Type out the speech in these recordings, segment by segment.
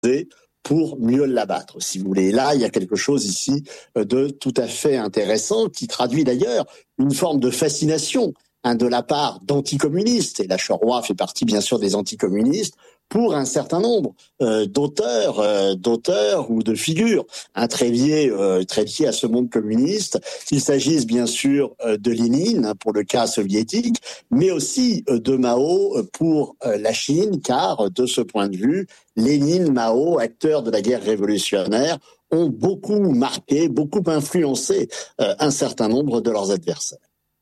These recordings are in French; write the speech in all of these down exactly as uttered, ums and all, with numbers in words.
pour mieux l'abattre, si vous voulez. Là, il y a quelque chose ici de tout à fait intéressant qui traduit d'ailleurs une forme de fascination hein, de la part d'anticommunistes, et la Chorrois fait partie bien sûr des anticommunistes, pour un certain nombre euh, d'auteurs, euh, d'auteurs ou de figures hein, très liés, euh, très liés à ce monde communiste, qu'il s'agisse bien sûr euh, de Lénine hein, pour le cas soviétique, mais aussi euh, de Mao euh, pour euh, la Chine, car euh, de ce point de vue, Lénine, Mao, acteurs de la guerre révolutionnaire, ont beaucoup marqué, beaucoup influencé euh, un certain nombre de leurs adversaires.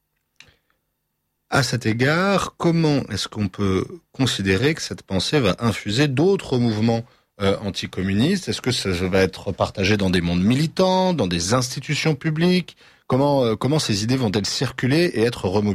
À cet égard, comment est-ce qu'on peut considérer que cette pensée va infuser d'autres mouvements euh, anticommunistes ? Est-ce que ça va être partagé dans des mondes militants, dans des institutions publiques ? Comment, euh, comment ces idées vont-elles circuler et être remobilisées ?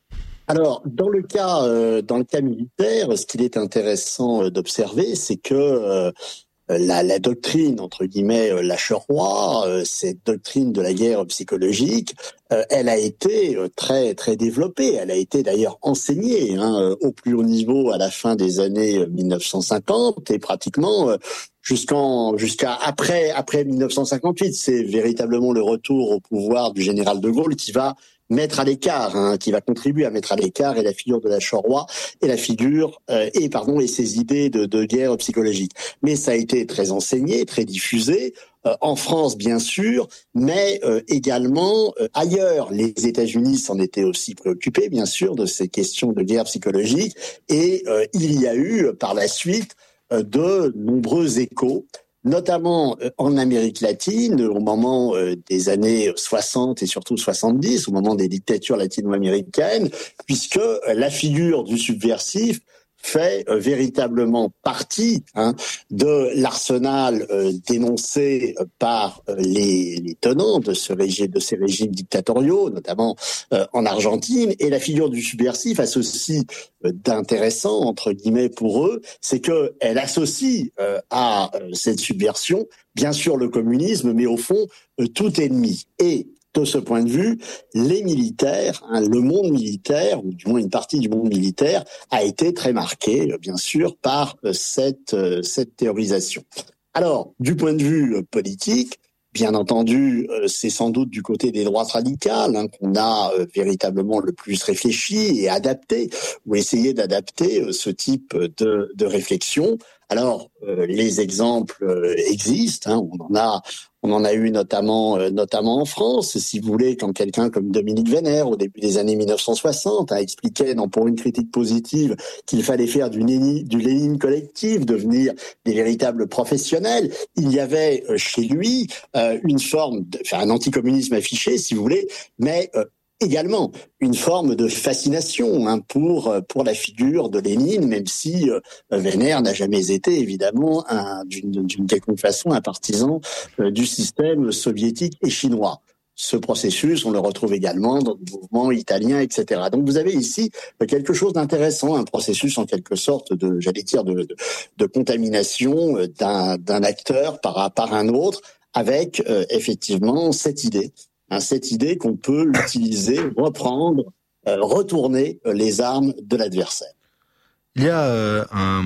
Alors, dans le cas, euh, dans le cas militaire, ce qu'il est intéressant d'observer, c'est que euh, La, la doctrine, entre guillemets, Lacheroy, euh, cette doctrine de la guerre psychologique, euh, elle a été euh, très très développée. Elle a été d'ailleurs enseignée hein, au plus haut niveau à la fin des années mille neuf cent cinquante et pratiquement euh, jusqu'en jusqu'à après après mille neuf cent cinquante-huit. C'est véritablement le retour au pouvoir du général de Gaulle qui va mettre à l'écart, hein, qui va contribuer à mettre à l'écart et la figure de Lacheroy et la figure euh, et pardon et ses idées de, de guerre psychologique. Mais ça a été très enseigné, très diffusé euh, en France bien sûr, mais euh, également euh, ailleurs. Les États-Unis s'en étaient aussi préoccupés bien sûr de ces questions de guerre psychologique et euh, il y a eu par la suite euh, de nombreux échos, notamment en Amérique latine, au moment des années soixante et surtout soixante-dix, au moment des dictatures latino-américaines, puisque la figure du subversif fait euh, véritablement partie hein, de l'arsenal euh, dénoncé par euh, les, les tenants de, ce régime, de ces régimes dictatoriaux, notamment euh, en Argentine. Et la figure du subversif a ceci euh, d'intéressant, entre guillemets, pour eux, c'est qu'elle associe euh, à euh, cette subversion, bien sûr, le communisme, mais au fond, euh, tout ennemi. Et de ce point de vue, les militaires, hein, le monde militaire, ou du moins une partie du monde militaire, a été très marqué, bien sûr, par euh, cette, euh, cette théorisation. Alors, du point de vue euh, politique, bien entendu, euh, c'est sans doute du côté des droites radicales hein, qu'on a euh, véritablement le plus réfléchi et adapté, ou essayé d'adapter euh, ce type de, de réflexion. Alors, euh, les exemples euh, existent, hein, on en a On en a eu notamment, euh, notamment en France, si vous voulez, quand quelqu'un comme Dominique Vénère, au début des années mille neuf cent soixante, a expliqué, non pour une critique positive, qu'il fallait faire du Lénine, du Lénine collectif, devenir des véritables professionnels. Il y avait euh, chez lui euh, une forme, de, enfin, un anticommunisme affiché, si vous voulez, mais euh, également une forme de fascination hein, pour pour la figure de Lénine, même si euh, Vénère n'a jamais été évidemment un, d'une, d'une quelconque façon un partisan euh, du système soviétique et chinois. Ce processus, on le retrouve également dans le mouvement italien, et cetera. Donc vous avez ici quelque chose d'intéressant, un processus en quelque sorte de, j'allais dire, de, de, de contamination d'un, d'un acteur par, par un autre, avec euh, effectivement cette idée. Hein, cette idée qu'on peut utiliser, reprendre, euh, retourner euh, les armes de l'adversaire. Il y a euh, un,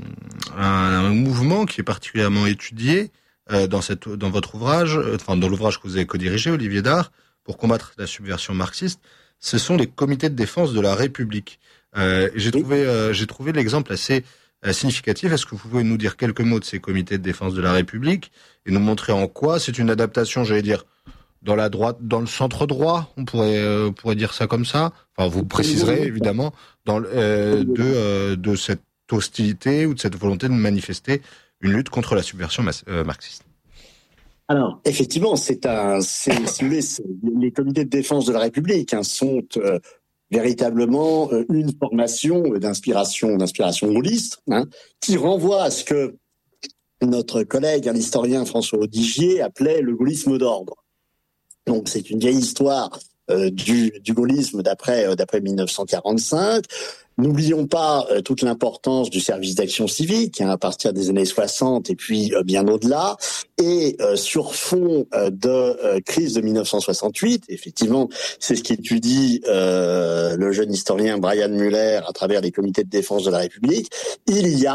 un, un mouvement qui est particulièrement étudié euh, dans, cette, dans votre ouvrage, euh, enfin dans l'ouvrage que vous avez co-dirigé, Olivier Dard, pour combattre la subversion marxiste. Ce sont les comités de défense de la République. Euh, j'ai, oui. trouvé, euh, j'ai trouvé l'exemple assez euh, significatif. Est-ce que vous pouvez nous dire quelques mots de ces comités de défense de la République et nous montrer en quoi c'est une adaptation, j'allais dire, dans la droite, dans le centre droit, on pourrait euh, pourrait dire ça comme ça. Enfin, vous préciserez évidemment dans euh, de euh, de cette hostilité ou de cette volonté de manifester une lutte contre la subversion mas- euh, marxiste. Alors, effectivement, c'est un, c'est, si vous voulez, c'est, les comités de défense de la République hein, sont euh, véritablement euh, une formation d'inspiration, d'inspiration gaulliste, hein, qui renvoie à ce que notre collègue, un historien François Odigier, appelait le gaullisme d'ordre. Donc c'est une vieille histoire euh, du, du gaullisme d'après euh, d'après mille neuf cent quarante-cinq. N'oublions pas euh, toute l'importance du service d'action civique hein, à partir des années soixante et puis euh, bien au-delà. Et euh, sur fond euh, de euh, crise de mille neuf cent soixante-huit, effectivement, c'est ce qu'étudie euh, le jeune historien Brian Muller à travers les comités de défense de la République. Il y a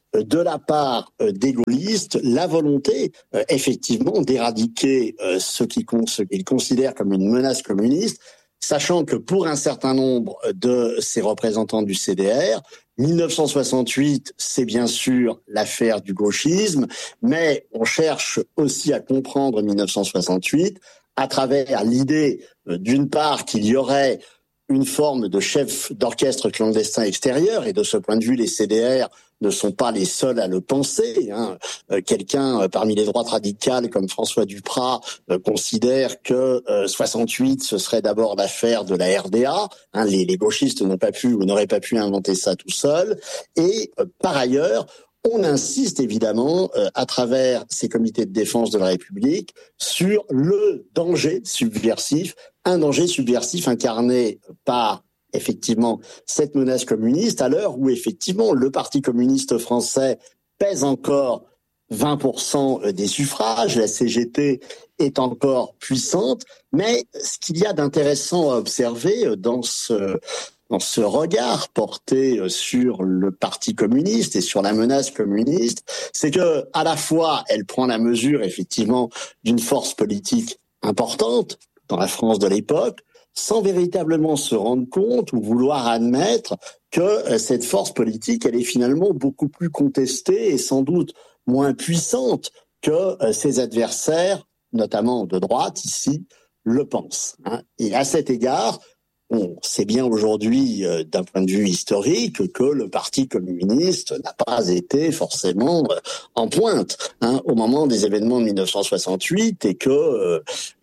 de la part des gaullistes la volonté, effectivement, d'éradiquer ce qu'ils ce qu'ils considèrent comme une menace communiste, sachant que pour un certain nombre de ces représentants du C D R, mille neuf cent soixante-huit, c'est bien sûr l'affaire du gauchisme, mais on cherche aussi à comprendre mille neuf cent soixante-huit à travers l'idée, d'une part, qu'il y aurait une forme de chef d'orchestre clandestin extérieur, et de ce point de vue, les C D R ne sont pas les seuls à le penser. Hein. Euh, quelqu'un euh, parmi les droites radicales comme François Duprat euh, considère que euh, soixante-huit, ce serait d'abord l'affaire de la R D A. Hein. Les, les gauchistes n'ont pas pu ou n'auraient pas pu inventer ça tout seuls. Et euh, par ailleurs, on insiste évidemment, euh, à travers ces comités de défense de la République, sur le danger subversif, un danger subversif incarné par effectivement cette menace communiste, à l'heure où effectivement le Parti communiste français pèse encore vingt pour cent des suffrages, la C G T est encore puissante, mais ce qu'il y a d'intéressant à observer dans ce dans ce regard porté sur le Parti communiste et sur la menace communiste, c'est que à la fois elle prend la mesure effectivement d'une force politique importante dans la France de l'époque, sans véritablement se rendre compte ou vouloir admettre que cette force politique, elle est finalement beaucoup plus contestée et sans doute moins puissante que ses adversaires, notamment de droite ici, le pensent. Et à cet égard, on sait bien aujourd'hui, euh, d'un point de vue historique, que le Parti communiste n'a pas été forcément euh, en pointe hein, au moment des événements de mille neuf cent soixante-huit, et que euh,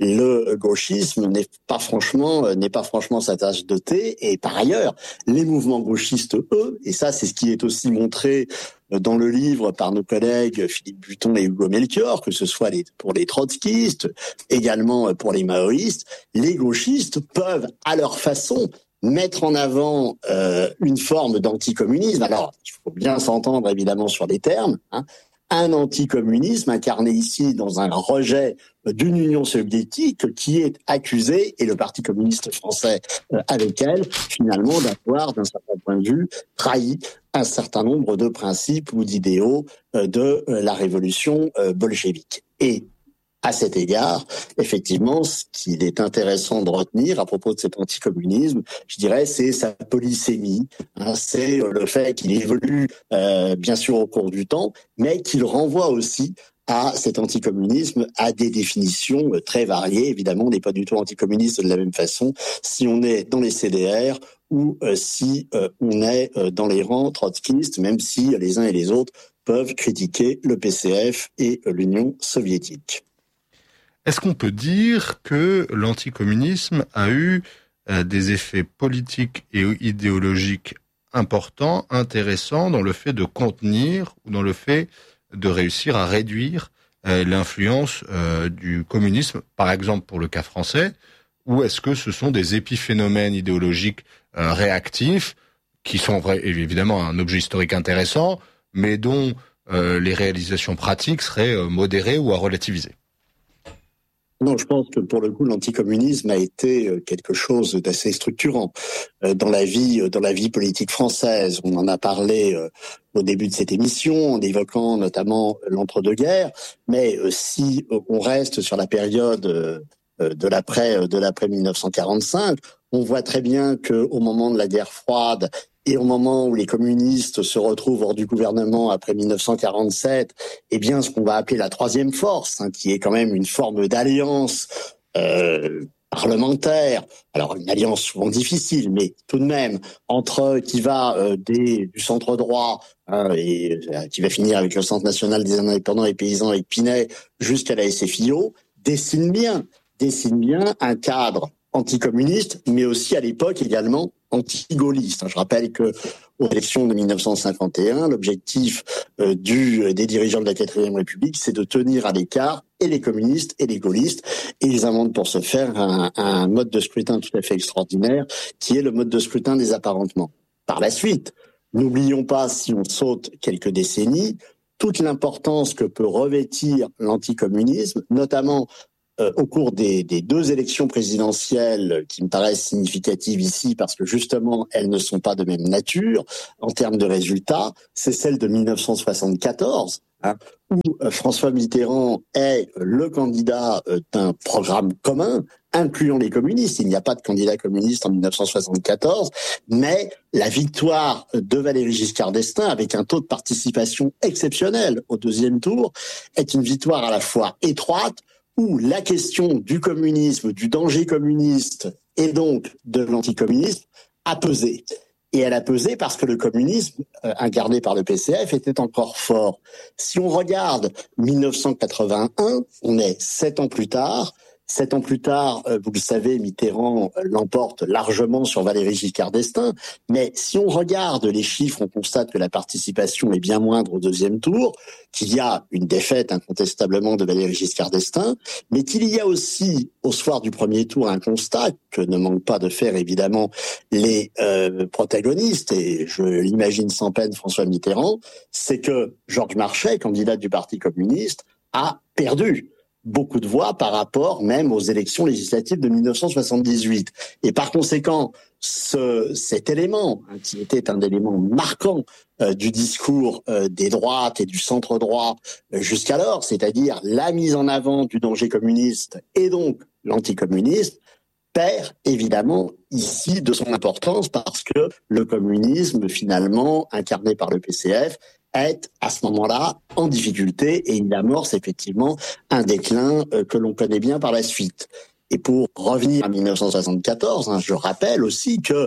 le gauchisme n'est pas franchement euh, n'est pas franchement sa tasse de thé. Et par ailleurs, les mouvements gauchistes, eux, et ça c'est ce qui est aussi montré dans le livre par nos collègues Philippe Buton et Hugo Melchior, que ce soit les, pour les trotskistes, également pour les maoïstes, les gauchistes peuvent, à leur façon, mettre en avant euh, une forme d'anticommunisme. Alors, il faut bien s'entendre évidemment sur les termes, hein, un anticommunisme incarné ici dans un rejet d'une Union soviétique qui est accusée, et le Parti communiste français euh, avec elle, finalement, d'avoir, d'un certain point de vue, trahi un certain nombre de principes ou d'idéaux euh, de euh, la révolution euh, bolchevique. Et à cet égard, effectivement, ce qu'il est intéressant de retenir à propos de cet anticommunisme, je dirais, c'est sa polysémie. Hein, c'est le fait qu'il évolue, euh, bien sûr, au cours du temps, mais qu'il renvoie aussi à cet anticommunisme, à des définitions très variées. Évidemment, on n'est pas du tout anticommuniste de la même façon si on est dans les C D R ou euh, si euh, on est euh, dans les rangs trotskistes, même si les uns et les autres peuvent critiquer le P C F et euh, l'Union soviétique. Est-ce qu'on peut dire que l'anticommunisme a eu euh, des effets politiques et idéologiques importants, intéressants, dans le fait de contenir ou dans le fait de réussir à réduire euh, l'influence euh, du communisme, par exemple pour le cas français, ou est-ce que ce sont des épiphénomènes idéologiques euh, réactifs qui sont évidemment un objet historique intéressant, mais dont euh, les réalisations pratiques seraient euh, modérées ou à relativiser? Non, je pense que pour le coup, l'anticommunisme a été quelque chose d'assez structurant dans la vie, dans la vie politique française. On en a parlé au début de cette émission, en évoquant notamment l'entre-deux-guerres. Mais si on reste sur la période de l'après, de l'après mille neuf cent quarante-cinq, on voit très bien que au moment de la guerre froide, et au moment où les communistes se retrouvent hors du gouvernement après mille neuf cent quarante-sept, eh bien, ce qu'on va appeler la troisième force, hein, qui est quand même une forme d'alliance euh, parlementaire, alors une alliance souvent difficile, mais tout de même, entre qui va euh, des, du centre droit hein, et euh, qui va finir avec le Centre national des indépendants et paysans avec Pinet, jusqu'à la S F I O, dessine bien, dessine bien un cadre anticommuniste, mais aussi à l'époque également anti-gaulliste. Je rappelle que aux élections de mille neuf cent cinquante et un, l'objectif euh, du des dirigeants de la quatrième République, c'est de tenir à l'écart et les communistes et les gaullistes, et ils inventent pour ce faire un, un mode de scrutin tout à fait extraordinaire, qui est le mode de scrutin des apparentements. Par la suite, n'oublions pas, si on saute quelques décennies, toute l'importance que peut revêtir l'anticommunisme, notamment euh, au cours des, des deux élections présidentielles qui me paraissent significatives ici, parce que justement, elles ne sont pas de même nature en termes de résultats, c'est celle de mille neuf cent soixante-quatorze, hein, où euh, François Mitterrand est le candidat euh, d'un programme commun, incluant les communistes. Il n'y a pas de candidat communiste en mille neuf cent soixante-quatorze, mais la victoire de Valéry Giscard d'Estaing, avec un taux de participation exceptionnel au deuxième tour, est une victoire à la fois étroite, où la question du communisme, du danger communiste et donc de l'anticommunisme a pesé. Et elle a pesé parce que le communisme, euh, incarné par le P C F, était encore fort. Si on regarde mille neuf cent quatre-vingt-un, on est sept ans plus tard. Sept ans plus tard, euh, vous le savez, Mitterrand euh, l'emporte largement sur Valéry Giscard d'Estaing. Mais si on regarde les chiffres, on constate que la participation est bien moindre au deuxième tour, qu'il y a une défaite incontestablement de Valéry Giscard d'Estaing, mais qu'il y a aussi, au soir du premier tour, un constat que ne manquent pas de faire évidemment les euh, protagonistes, et je l'imagine sans peine François Mitterrand, c'est que Georges Marchais, candidat du Parti communiste, a perdu beaucoup de voix par rapport même aux élections législatives de mille neuf cent soixante-dix-huit. Et par conséquent, ce, cet élément, hein, qui était un élément marquant euh, du discours euh, des droites et du centre-droit euh, jusqu'alors, c'est-à-dire la mise en avant du danger communiste et donc l'anticommunisme, perd évidemment ici de son importance parce que le communisme, finalement, incarné par le P C F, est à ce moment-là en difficulté et il amorce effectivement un déclin euh, que l'on connaît bien par la suite. Et pour revenir à mille neuf cent soixante-quatorze, hein, je rappelle aussi que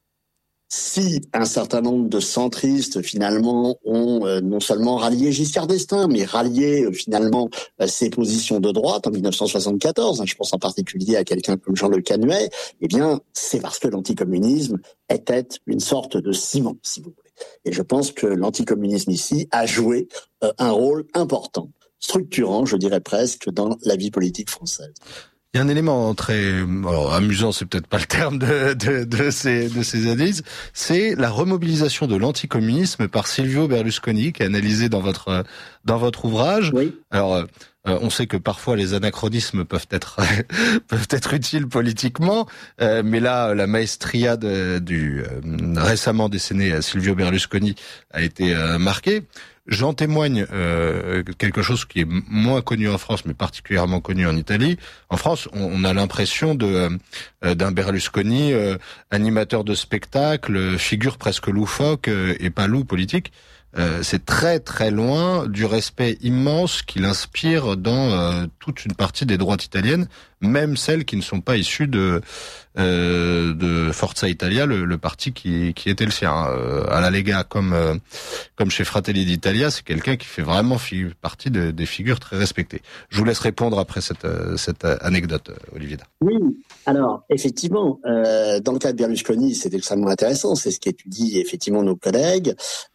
si un certain nombre de centristes finalement ont euh, non seulement rallié Giscard d'Estaing, mais rallié euh, finalement euh, ses positions de droite en mille neuf cent soixante-quatorze, hein, je pense en particulier à quelqu'un comme Jean Le Canuet, eh bien c'est parce que l'anticommunisme était une sorte de ciment, si vous voulez. Et je pense que l'anticommunisme ici a joué euh, un rôle important, structurant, je dirais presque, dans la vie politique française. Il y a un élément très, alors amusant, c'est peut-être pas le terme de de, de ces de ces analyses, c'est la remobilisation de l'anticommunisme par Silvio Berlusconi, qui est analysé dans votre dans votre ouvrage. Oui. Alors, euh, on sait que parfois les anachronismes peuvent être peuvent être utiles politiquement, euh, mais là, la maestria de, du euh, récemment décédé Silvio Berlusconi a été euh, marquée. J'en témoigne euh, quelque chose qui est moins connu en France, mais particulièrement connu en Italie. En France, on, on a l'impression de euh, d'un Berlusconi euh, animateur de spectacle, figure presque loufoque euh, et pas loup politique. Euh, c'est très très loin du respect immense qu'il inspire dans euh, toute une partie des droites italiennes, même celles qui ne sont pas issues de euh, de Forza Italia, le, le parti qui qui était le sien. Euh, à la Lega, comme euh, comme chez Fratelli d'Italia, c'est quelqu'un qui fait vraiment fi- partie de, des figures très respectées. Je vous laisse répondre après cette euh, cette anecdote, Olivier Dard. Oui, alors effectivement, euh, dans le cas de Berlusconi, c'est extrêmement intéressant. C'est ce qu'étudient effectivement nos collègues.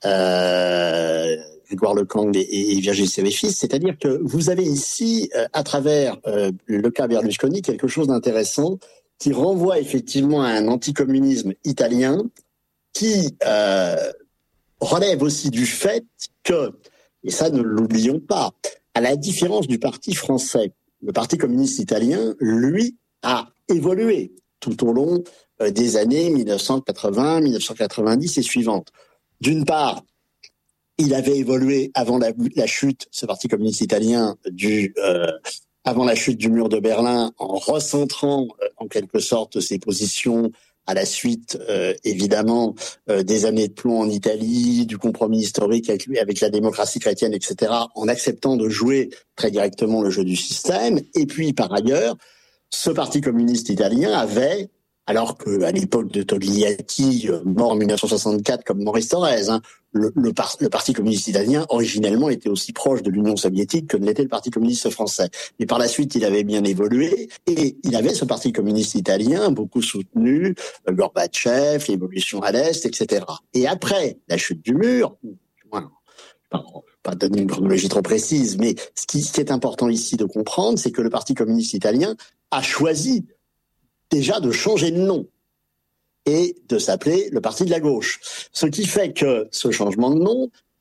Euh, Grégoire Lecang et, et Virgile Sévéfis, c'est-à-dire que vous avez ici, euh, à travers euh, le cas Berlusconi, quelque chose d'intéressant qui renvoie effectivement à un anticommunisme italien qui euh, relève aussi du fait que, et ça ne l'oublions pas, à la différence du parti français, le Parti communiste italien, lui, a évolué tout au long euh, des années mille neuf cent quatre-vingts, mille neuf cent quatre-vingt-dix et suivantes. D'une part, il avait évolué avant la, la chute, ce Parti communiste italien, du euh, avant la chute du mur de Berlin, en recentrant euh, en quelque sorte ses positions à la suite, euh, évidemment, euh, des années de plomb en Italie, du compromis historique avec, avec la démocratie chrétienne, et cetera, en acceptant de jouer très directement le jeu du système. Et puis, par ailleurs, ce Parti communiste italien avait, alors qu'à l'époque de Togliatti, mort en mille neuf cent soixante-quatre comme Maurice Thorez, hein, le, le, par, le Parti communiste italien, originellement, était aussi proche de l'Union soviétique que ne l'était le Parti communiste français. Mais par la suite, il avait bien évolué, et il avait ce Parti communiste italien, beaucoup soutenu, euh, Gorbatchev, l'évolution à l'Est, et cetera. Et après la chute du mur, voilà, pas, pas donner une chronologie trop précise, mais ce qui, ce qui est important ici de comprendre, c'est que le Parti communiste italien a choisi déjà de changer de nom et de s'appeler le Parti de la gauche. Ce qui fait que ce changement de nom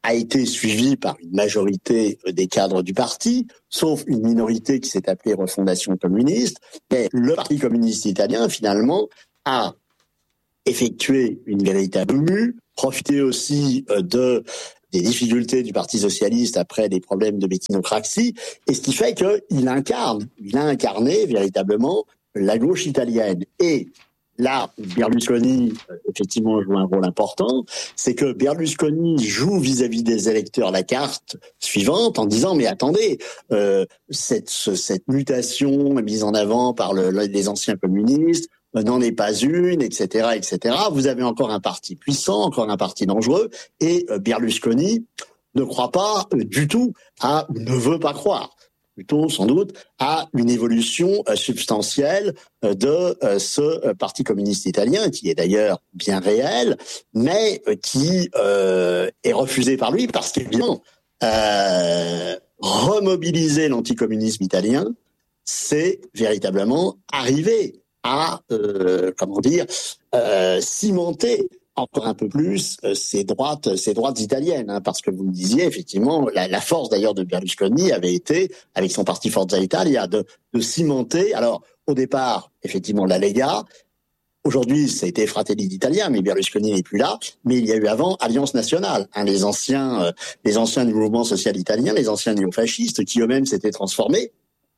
a été suivi par une majorité des cadres du parti, sauf une minorité qui s'est appelée Refondation communiste. Mais le Parti communiste italien, finalement, a effectué une véritable mue, profité aussi de des difficultés du Parti socialiste après des problèmes de métinocratie, et ce qui fait qu'il incarne, il a incarné véritablement la gauche italienne. Et là, Berlusconi, effectivement, joue un rôle important, c'est que Berlusconi joue vis-à-vis des électeurs la carte suivante en disant, mais attendez, euh, cette, cette mutation mise en avant par le, les anciens communistes n'en est pas une, et cetera, et cetera. Vous avez encore un parti puissant, encore un parti dangereux, et Berlusconi ne croit pas du tout à, ne veut pas croire, plutôt sans doute, à une évolution substantielle de ce Parti communiste italien, qui est d'ailleurs bien réel, mais qui euh, est refusé par lui parce qu'évidemment, euh, remobiliser l'anticommunisme italien, c'est véritablement arriver à, euh, comment dire, euh, cimenter encore un peu plus euh, ces droites, ces droites italiennes, hein, parce que vous me disiez effectivement, la, la force d'ailleurs de Berlusconi avait été, avec son parti Forza Italia, de, de cimenter. Alors au départ, effectivement, la Lega. Aujourd'hui, ça a été Fratelli d'Italia, mais Berlusconi n'est plus là. Mais il y a eu avant Alliance Nationale, hein, les anciens, euh, les anciens du mouvement social italien, les anciens néofascistes, qui eux-mêmes s'étaient transformés.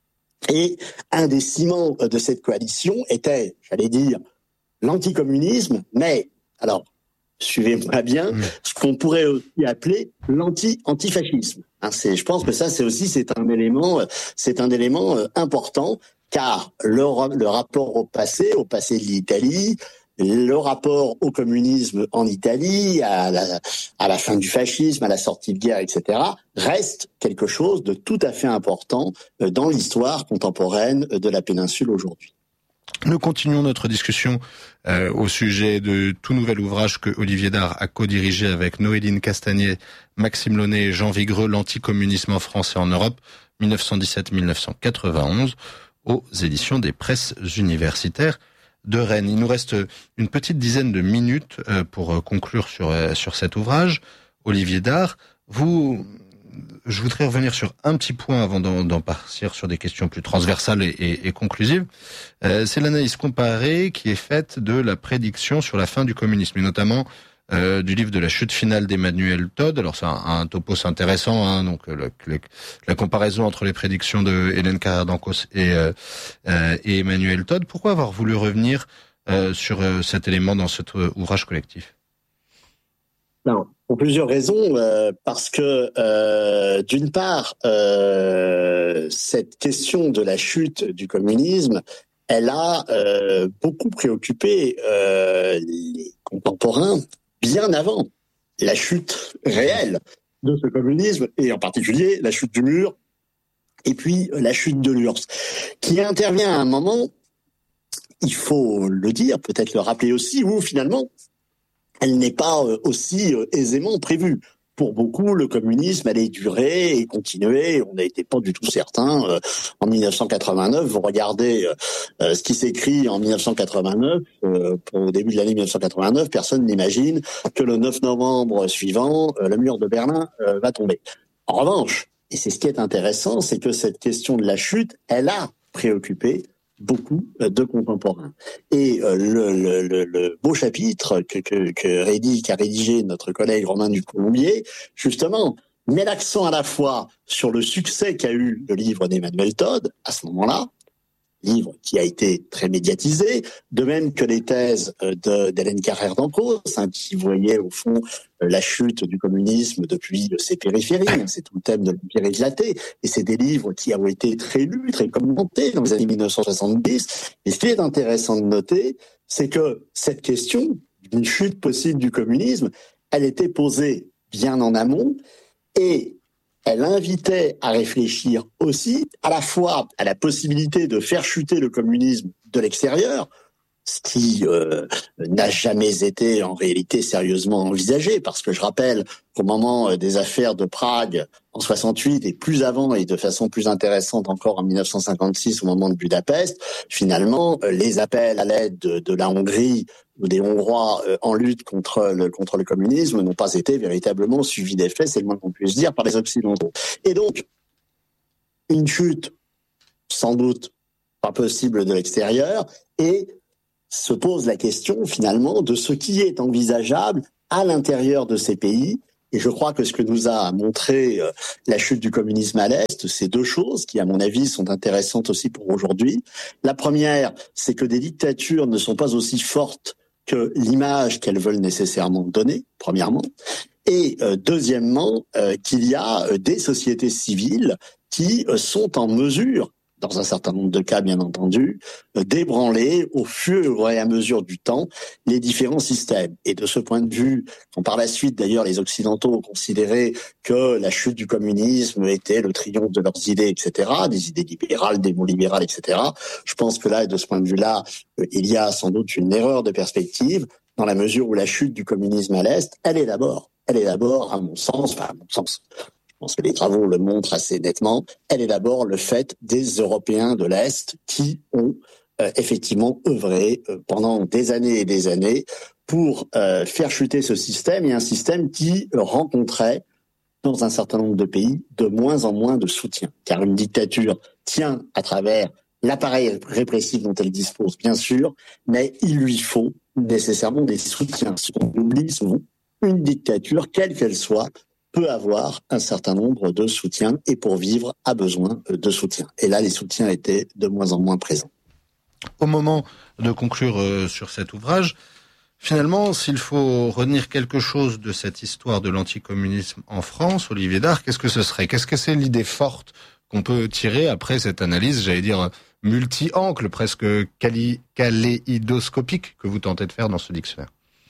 Et un des ciments de cette coalition était, j'allais dire, l'anticommunisme, mais, alors, suivez-moi bien, ce qu'on pourrait aussi appeler l'anti-antifascisme. Hein, c'est, je pense que ça, c'est aussi, c'est un élément, c'est un élément important, car le, le rapport au passé, au passé de l'Italie, le rapport au communisme en Italie, à la, à la fin du fascisme, à la sortie de guerre, et cetera, reste quelque chose de tout à fait important dans l'histoire contemporaine de la péninsule aujourd'hui. Nous continuons notre discussion euh, au sujet de tout nouvel ouvrage que Olivier Dard a co-dirigé avec Noéline Castagnet, Maxime Launay et Jean Vigreux, l'anticommunisme en France et en Europe, mille neuf cent dix-sept à mille neuf cent quatre-vingt-onze, aux éditions des Presses universitaires de Rennes. Il nous reste une petite dizaine de minutes pour conclure sur sur cet ouvrage. Olivier Dard, vous, je voudrais revenir sur un petit point avant d'en, d'en partir sur des questions plus transversales et, et, et conclusives. Euh, c'est l'analyse comparée qui est faite de la prédiction sur la fin du communisme, et notamment euh, du livre de la chute finale d'Emmanuel Todd. Alors c'est un, un topos intéressant, hein, donc le, le, la comparaison entre les prédictions de Hélène Carrère d'Ancos et, euh, euh, et Emmanuel Todd. Pourquoi avoir voulu revenir euh, sur euh, cet élément dans cet euh, ouvrage collectif? Non, pour plusieurs raisons, euh, parce que euh, d'une part, euh, cette question de la chute du communisme, elle a euh, beaucoup préoccupé euh, les contemporains bien avant la chute réelle de ce communisme, et en particulier la chute du mur, et puis la chute de l'U R S S, qui intervient à un moment, il faut le dire, peut-être le rappeler aussi, où finalement, elle n'est pas aussi aisément prévue. Pour beaucoup, le communisme allait durer et continuer. On n'était pas du tout certain. Euh, en mille neuf cent quatre-vingt-neuf, vous regardez euh, ce qui s'écrit en mille neuf cent quatre-vingt-neuf, euh, au début de l'année mille neuf cent quatre-vingt-neuf, personne n'imagine que le neuf novembre suivant, euh, le mur de Berlin euh, va tomber. En revanche, et c'est ce qui est intéressant, c'est que cette question de la chute, elle a préoccupé beaucoup de contemporains. Et euh, le, le, le, le beau chapitre que, que, que rédige, qu'a rédigé notre collègue Romain Ducolombier, justement, met l'accent à la fois sur le succès qu'a eu le livre d'Emmanuel Todd, à ce moment-là, livre qui a été très médiatisé, de même que les thèses de, d'Hélène Carrère d'Ancos, hein, qui voyait au fond la chute du communisme depuis ses périphéries. C'est tout le thème de l'Empire éclaté. Et c'est des livres qui ont été très lus, très commentés dans les années mille neuf cent soixante-dix. Et ce qui est intéressant de noter, c'est que cette question d'une chute possible du communisme, elle était posée bien en amont, et elle invitait à réfléchir aussi à la fois à la possibilité de faire chuter le communisme de l'extérieur, ce qui euh, n'a jamais été en réalité sérieusement envisagé, parce que je rappelle qu'au moment des affaires de Prague en soixante-huit et plus avant et de façon plus intéressante encore en mille neuf cent cinquante-six au moment de Budapest, finalement les appels à l'aide de, de la Hongrie ou des Hongrois euh, en lutte contre le contre le communisme n'ont pas été véritablement suivis d'effet, c'est le moins qu'on puisse dire, par les Occidentaux. Et donc une chute sans doute pas possible de l'extérieur, et se pose la question finalement de ce qui est envisageable à l'intérieur de ces pays. Et je crois que ce que nous a montré euh, la chute du communisme à l'Est, c'est deux choses qui, à mon avis, sont intéressantes aussi pour aujourd'hui. La première, c'est que des dictatures ne sont pas aussi fortes que l'image qu'elles veulent nécessairement donner, premièrement. Et euh, deuxièmement, euh, qu'il y a euh, des sociétés civiles qui euh, sont en mesure, dans un certain nombre de cas bien entendu, d'ébranler au fur et à mesure du temps les différents systèmes. Et de ce point de vue, quand par la suite d'ailleurs les Occidentaux ont considéré que la chute du communisme était le triomphe de leurs idées, et cetera, des idées libérales, des mots libérales, et cetera, je pense que là, de ce point de vue-là, il y a sans doute une erreur de perspective, dans la mesure où la chute du communisme à l'Est, elle est d'abord, elle est d'abord, à mon sens, enfin à mon sens, je pense que les travaux le montrent assez nettement, elle est d'abord le fait des Européens de l'Est qui ont euh, effectivement œuvré euh, pendant des années et des années pour euh, faire chuter ce système, et un système qui euh, rencontrait dans un certain nombre de pays de moins en moins de soutien. Car une dictature tient à travers l'appareil répressif dont elle dispose, bien sûr, mais il lui faut nécessairement des soutiens. Ce qu'on oublie souvent, une dictature, quelle qu'elle soit, peut avoir un certain nombre de soutiens, et pour vivre a besoin de soutien. Et là, les soutiens étaient de moins en moins présents. Au moment de conclure euh, sur cet ouvrage, finalement, s'il faut retenir quelque chose de cette histoire de l'anticommunisme en France, Olivier Dard, qu'est-ce que ce serait ? Qu'est-ce que c'est l'idée forte qu'on peut tirer après cette analyse, j'allais dire, multi-angle, presque cali- kaléidoscopique que vous tentez de faire dans ce dictionnaire ?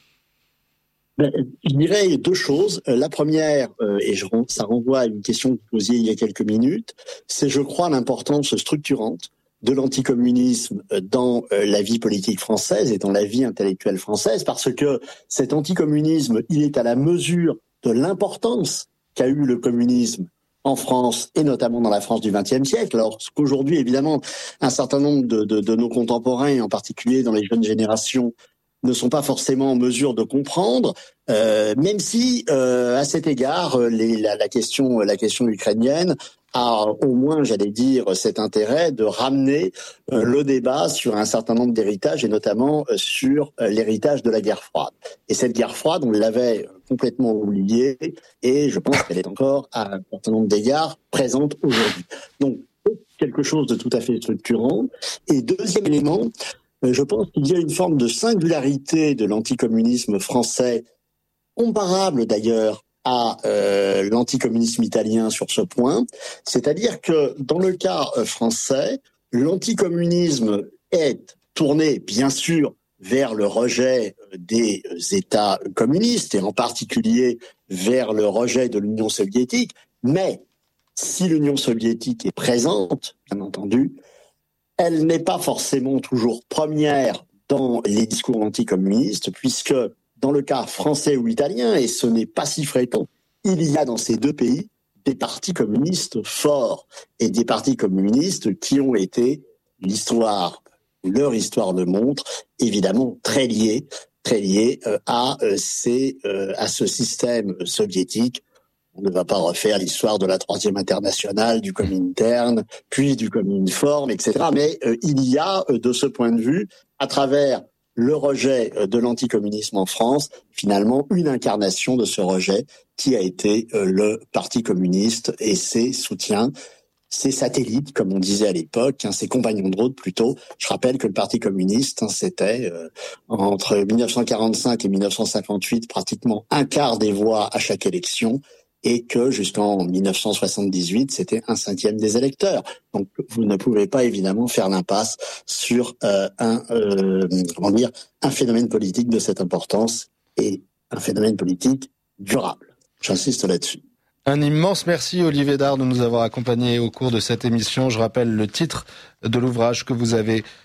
Ben, je dirais deux choses. La première, euh, et je, ça renvoie à une question que vous posiez il y a quelques minutes, c'est, je crois, l'importance structurante de l'anticommunisme dans euh, la vie politique française et dans la vie intellectuelle française, parce que cet anticommunisme, il est à la mesure de l'importance qu'a eu le communisme en France, et notamment dans la France du vingtième siècle, alors qu'aujourd'hui, évidemment, un certain nombre de, de, de nos contemporains, en particulier dans les jeunes générations, ne sont pas forcément en mesure de comprendre, euh, même si, euh, à cet égard, les, la, la question, la question ukrainienne a au moins, j'allais dire, cet intérêt de ramener euh, le débat sur un certain nombre d'héritages, et notamment euh, sur euh, l'héritage de la guerre froide. Et cette guerre froide, on l'avait complètement oubliée, et je pense qu'elle est encore, à un certain nombre d'égards, présente aujourd'hui. Donc, quelque chose de tout à fait structurant. Et deuxième élément, je pense qu'il y a une forme de singularité de l'anticommunisme français, comparable d'ailleurs à euh, l'anticommunisme italien sur ce point. C'est-à-dire que dans le cas français, l'anticommunisme est tourné, bien sûr, vers le rejet des États communistes, et en particulier vers le rejet de l'Union soviétique. Mais si l'Union soviétique est présente, bien entendu, elle n'est pas forcément toujours première dans les discours anticommunistes, puisque dans le cas français ou italien, et ce n'est pas si fréquent, il y a dans ces deux pays des partis communistes forts, et des partis communistes qui ont été, l'histoire, leur histoire le montre, évidemment très liés, très liés euh, à, euh, ces, euh, à ce système soviétique. On ne va pas refaire l'histoire de la troisième internationale, du Comintern, puis du Cominform, et cetera. Mais euh, il y a, euh, de ce point de vue, à travers le rejet euh, de l'anticommunisme en France, finalement, une incarnation de ce rejet qui a été euh, le Parti communiste et ses soutiens, ses satellites, comme on disait à l'époque, hein, ses compagnons de route plutôt. Je rappelle que le Parti communiste, hein, c'était euh, entre mille neuf cent quarante-cinq et mille neuf cent cinquante-huit pratiquement un quart des voix à chaque élection, et que jusqu'en mille neuf cent soixante-dix-huit, c'était un cinquième des électeurs. Donc, vous ne pouvez pas évidemment faire l'impasse sur euh, un, euh, comment dire, un phénomène politique de cette importance, et un phénomène politique durable. J'insiste là-dessus. Un immense merci, Olivier Dard, de nous avoir accompagnés au cours de cette émission. Je rappelle le titre de l'ouvrage que vous avez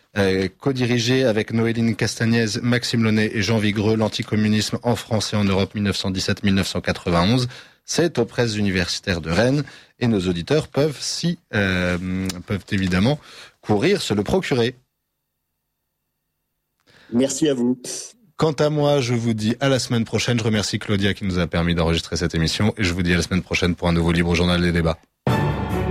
euh, co-dirigé avec Noéline Castagnez, Maxime Launay et Jean Vigreux, l'anticommunisme en France et en Europe dix-neuf cent dix-sept à dix-neuf cent quatre-vingt-onze. C'est aux presses universitaires de Rennes et nos auditeurs peuvent, si, euh, peuvent évidemment courir, se le procurer. Merci à vous. Quant à moi, je vous dis à la semaine prochaine. Je remercie Claudia qui nous a permis d'enregistrer cette émission et je vous dis à la semaine prochaine pour un nouveau Libre Journal des débats.